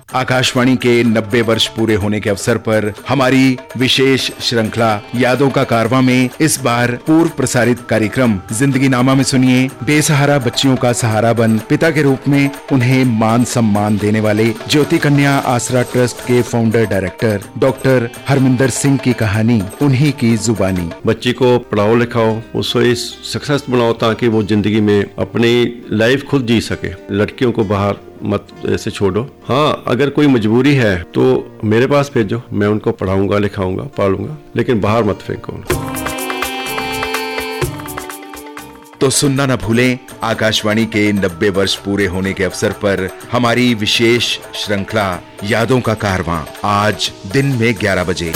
आकाशवाणी के 90 वर्ष पूरे होने के अवसर पर हमारी विशेष श्रृंखला यादों का कारवां में इस बार पूर्व प्रसारित कार्यक्रम जिंदगी नामा में सुनिए बेसहारा बच्चियों का सहारा बन पिता के रूप में उन्हें मान सम्मान देने वाले ज्योति कन्या आसरा ट्रस्ट के founder director doctor Harminder Singh की कहानी, उन्हीं की जुबानी। बच्ची को पढ़ाओ लिखाओ, उसे सक्सेस बनाओ ताकि वो जिंदगी में अपनी लाइफ खुद जी सके। लड़कियों को बाहर मत ऐसे छोड़ो। हाँ, अगर कोई मजबूरी है तो मेरे पास भेजो, मैं उनको पढ़ाऊंगा, लिखाऊंगा, पालूंगा, लेकिन बाहर मत फेंको। तो सुनना न भूलें आकाशवाणी के 90 वर्ष पूरे होने के अवसर पर हमारी विशेष श्रृंखला यादों का कारवां, आज दिन में 11 बजे।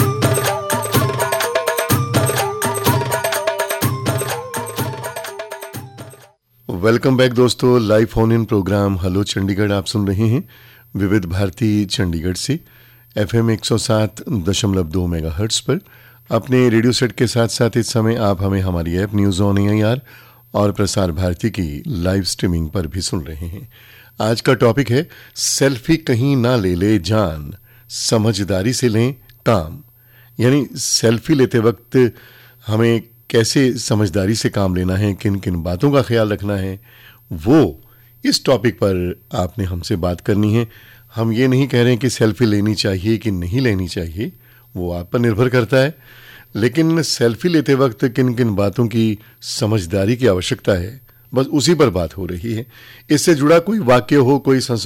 वेलकम बैक दोस्तों। Live phone in programme hello Chandigarh आप सुन रहे हैं विविध भारती चंडीगढ़ से FM 107.2 मेगाहर्ट्ज पर अपने रेडियो सेट के साथ साथ इस समय आप हमें हमारी ऐप न्यूज़ ऑन एआईआर और प्रसार भारती की लाइव स्ट्रीमिंग पर भी सुन रहे हैं। आज का टॉपिक है सेल्फी कहीं ना ले ले जान, समझदारी से लें काम। यानी सेल्फी लेते वक्त हमें कैसे समझदारी से काम लेना है, किन किन बातों का ख्याल रखना है, वो इस टॉपिक पर आपने हमसे बात करनी है। हम ये नहीं कह रहे हैं कि सेल्फी लेनी चाहिए कि नहीं लेनी चाहिए, वो आप पर निर्भर करता है, लेकिन सेल्फी लेते वक्त किन किन बातों की समझदारी की आवश्यकता है, बस उसी पर बात हो रही है। इससे जुड़ा कोई वाक्य हो, कोई